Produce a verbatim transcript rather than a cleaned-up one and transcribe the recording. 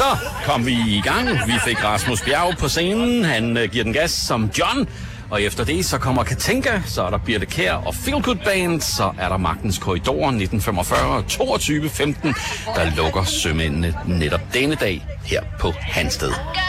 Så kom vi i gang. Vi fik Rasmus Bjerg på scenen. Han uh, giver den gas som John. Og efter det, så kommer Katinka, så er der Birte Kjær og Feel Good Band, så er der Magtens Korridor nitten femogfyrre toogtyve femten, der lukker sømændene netop denne dag her på Hansted.